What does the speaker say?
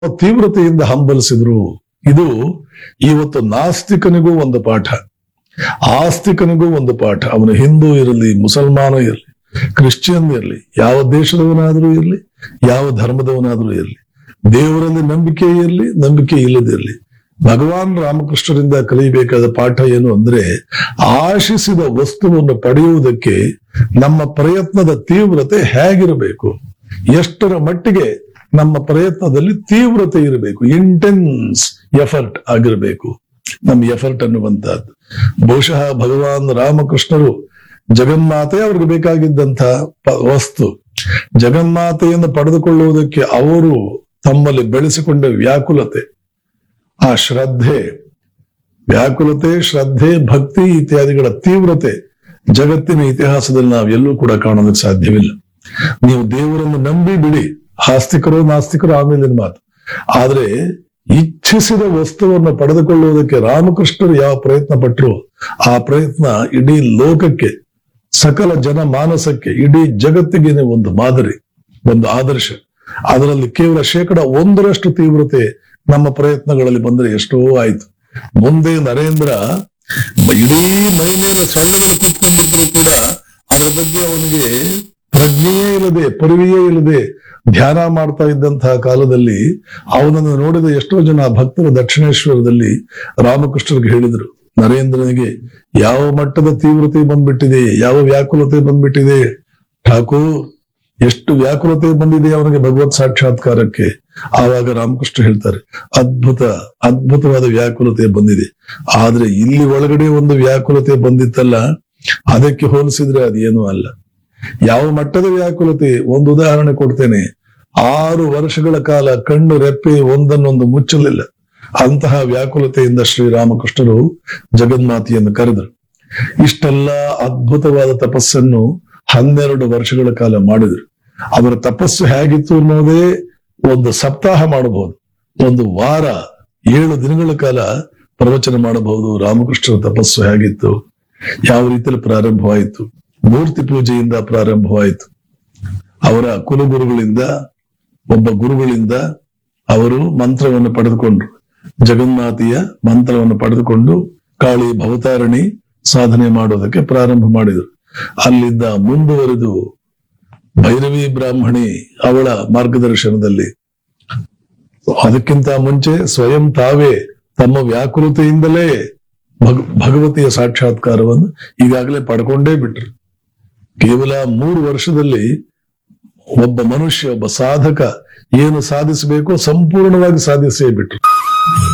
ತೀವ್ರತೆಯಿಂದ ಹಂಬಲಿಸಿದ್ರು. ಇದು ಇವತ್ತು ನಾಸ್ತಿಕನಿಗೂ ಒಂದು ಪಾಠ, ಆಸ್ತಿಕನಿಗೂ ಒಂದು ಪಾಠ. ಅವನು ಹಿಂದೂ ಇರಲಿ, ಮುಸಲ್ಮಾನ ಇರಲಿ, ಕ್ರಿಶ್ಚಿಯನ್ ಇರಲಿ, ಯಾವ ದೇಶದವನಾದ್ರೂ ಇರಲಿ, ಯಾವ ಧರ್ಮದವನಾದ್ರೂ ಇರಲಿ, ದೇವರಲ್ಲಿ ನಂಬಿಕೆ ಇರಲಿ, ನಂಬಿಕೆ ಇಲ್ಲದಿರಲಿ, ಭಗವಾನ್ ರಾಮಕೃಷ್ಣರಿಂದ ಕಲಿಯಬೇಕಾದ ಪಾಠ ಏನು ಅಂದ್ರೆ, ಆಶಿಸಿದ ವಸ್ತುವನ್ನು ಪಡೆಯುವುದಕ್ಕೆ ನಮ್ಮ ಪ್ರಯತ್ನದ ತೀವ್ರತೆ ಹೇಗಿರಬೇಕು, ಎಷ್ಟರ ಮಟ್ಟಿಗೆ ನಮ್ಮ ಪ್ರಯತ್ನದಲ್ಲಿ ತೀವ್ರತೆ ಇರಬೇಕು, ಇಂಟೆನ್ಸ್ ಎಫರ್ಟ್ ಆಗಿರಬೇಕು ನಮ್ಮ ಎಫರ್ಟ್ ಅನ್ನುವಂತಹದ್ದು. ಬಹುಶಃ ಭಗವಾನ್ ರಾಮಕೃಷ್ಣರು ಜಗನ್ಮಾತೆ ಅವ್ರಿಗೆ ಬೇಕಾಗಿದ್ದಂತ ವಸ್ತು, ಜಗನ್ಮಾತೆಯನ್ನು ಪಡೆದುಕೊಳ್ಳುವುದಕ್ಕೆ ಅವರು ತಮ್ಮಲ್ಲಿ ಬೆಳೆಸಿಕೊಂಡ ವ್ಯಾಕುಲತೆ, ಆ ವ್ಯಾಕುಲತೆ, ಶ್ರದ್ಧೆ, ಭಕ್ತಿ ಇತ್ಯಾದಿಗಳ ತೀವ್ರತೆ ಜಗತ್ತಿನ ಇತಿಹಾಸದಲ್ಲಿ ನಾವು ಎಲ್ಲೂ ಕೂಡ ಕಾಣೋದಕ್ಕೆ ಸಾಧ್ಯವಿಲ್ಲ. ನೀವು ದೇವರನ್ನು ನಂಬಿ ಬಿಡಿ, ಆಸ್ತಿಕರು ನಾಸ್ತಿಕರು ಆಮೇಲಿನ ಮಾತು. ಆದ್ರೆ ಇಚ್ಛಿಸಿದ ವಸ್ತುವನ್ನು ಪಡೆದುಕೊಳ್ಳುವುದಕ್ಕೆ ರಾಮಕೃಷ್ಣರು ಯಾವ ಪ್ರಯತ್ನ ಪಟ್ಟರು, ಆ ಪ್ರಯತ್ನ ಇಡೀ ಲೋಕಕ್ಕೆ, ಸಕಲ ಜನಮಾನಸಕ್ಕೆ, ಇಡೀ ಜಗತ್ತಿಗೆ ಒಂದು ಮಾದರಿ, ಒಂದು ಆದರ್ಶ. ಅದರಲ್ಲಿ ಕೇವಲ 1% ತೀವ್ರತೆ ನಮ್ಮ ಪ್ರಯತ್ನಗಳಲ್ಲಿ ಬಂದ್ರೆ ಎಷ್ಟೋ ಆಯ್ತು. ಮುಂದೆ ನರೇಂದ್ರ ಇಡೀ ಮೈ ಮೇಲೆ ಸೊಳ್ಳೆಗಳು ಕುತ್ಕೊಂಡಿದ್ರು ಕೂಡ ಅದರ ಬಗ್ಗೆ ಅವನಿಗೆ ಪ್ರಜ್ಞೆಯೇ ಇಲ್ಲದೆ, ಪರಿವೆಯೇ ಇಲ್ಲದೆ ಧ್ಯಾನ ಮಾಡ್ತಾ ಇದ್ದಂತಹ ಕಾಲದಲ್ಲಿ ಅವನನ್ನು ನೋಡಿದ ಎಷ್ಟೋ ಜನ ಭಕ್ತರು ದಕ್ಷಿಣೇಶ್ವರದಲ್ಲಿ ರಾಮಕೃಷ್ಣರಿಗೆ ಹೇಳಿದ್ರು, ನರೇಂದ್ರನಿಗೆ ಯಾವ ಮಟ್ಟದ ತೀವ್ರತೆ ಬಂದ್ಬಿಟ್ಟಿದೆ, ಯಾವ ವ್ಯಾಕುಲತೆ ಬಂದ್ಬಿಟ್ಟಿದೆ ಠಾಕೂರ್, ಎಷ್ಟು ವ್ಯಾಕುಲತೆ ಬಂದಿದೆ ಅವನಿಗೆ ಭಗವತ್ ಸಾಕ್ಷಾತ್ಕಾರಕ್ಕೆ. ಆವಾಗ ರಾಮಕೃಷ್ಣ ಹೇಳ್ತಾರೆ, ಅದ್ಭುತವಾದ ವ್ಯಾಕುಲತೆ ಬಂದಿದೆ. ಆದ್ರೆ ಇಲ್ಲಿ ಒಳಗಡೆ ಒಂದು ವ್ಯಾಕುಲತೆ ಬಂದಿತ್ತಲ್ಲ, ಅದಕ್ಕೆ ಹೋಲಿಸಿದ್ರೆ ಅದೇನೂ ಅಲ್ಲ. ಯಾವ ಮಟ್ಟದ ವ್ಯಾಕುಲತೆ, ಒಂದು ಉದಾಹರಣೆ ಕೊಡ್ತೇನೆ. 6 ವರ್ಷಗಳ ಕಾಲ ಕಣ್ಣು ರೆಪ್ಪೆ ಒಂದನ್ನೊಂದು ಮುಚ್ಚಲಿಲ್ಲ. ಅಂತಹ ವ್ಯಾಕುಲತೆಯಿಂದ ಶ್ರೀರಾಮಕೃಷ್ಣರು ಜಗನ್ಮಾತೆಯನ್ನು ಕರೆದರು. ಇಷ್ಟೆಲ್ಲ ಅದ್ಭುತವಾದ ತಪಸ್ಸನ್ನು 12 ವರ್ಷಗಳ ಕಾಲ ಮಾಡಿದರು. ಅವರ ತಪಸ್ಸು ಹೇಗಿತ್ತು ಅನ್ನೋದೇ ಒಂದು ಸಪ್ತಾಹ ಮಾಡಬಹುದು, ಒಂದು ವಾರ 7 ದಿನಗಳ ಕಾಲ ಪ್ರವಚನ ಮಾಡಬಹುದು. ರಾಮಕೃಷ್ಣರ ತಪಸ್ಸು ಹೇಗಿತ್ತು, ಯಾವ ರೀತಿಯಲ್ಲಿ ಪ್ರಾರಂಭವಾಯಿತು. ಮೂರ್ತಿ ಪೂಜೆಯಿಂದ ಪ್ರಾರಂಭವಾಯಿತು. ಅವರ ಕುಲಗುರುಗಳಿಂದ, ಒಬ್ಬ ಗುರುಗಳಿಂದ ಅವರು ಮಂತ್ರವನ್ನು ಪಡೆದುಕೊಂಡ್ರು. ಜಗನ್ಮಾತೆಯ ಮಂತ್ರವನ್ನು ಪಡೆದುಕೊಂಡು ಕಾಳಿ ಭವತಾರಣಿ ಸಾಧನೆ ಮಾಡೋದಕ್ಕೆ ಪ್ರಾರಂಭ ಮಾಡಿದರು. ಅಲ್ಲಿಂದ ಮುಂದುವರೆದು ಭೈರವಿ ಬ್ರಾಹ್ಮಣಿ ಅವಳ ಮಾರ್ಗದರ್ಶನದಲ್ಲಿ, ಅದಕ್ಕಿಂತ ಮುಂಚೆ ಸ್ವಯಂ ತಾವೇ ತಮ್ಮ ವ್ಯಾಕುಲತೆಯಿಂದಲೇ ಭಗವತಿಯ ಸಾಕ್ಷಾತ್ಕಾರವನ್ನು ಈಗಾಗಲೇ ಪಡ್ಕೊಂಡೇ ಬಿಟ್ರು. ಕೇವಲ 3 ವರ್ಷದಲ್ಲಿ ಒಬ್ಬ ಮನುಷ್ಯ, ಒಬ್ಬ ಸಾಧಕ ಏನು ಸಾಧಿಸಬೇಕೋ ಸಂಪೂರ್ಣವಾಗಿ ಸಾಧಿಸೇ ಬಿಟ್ರು.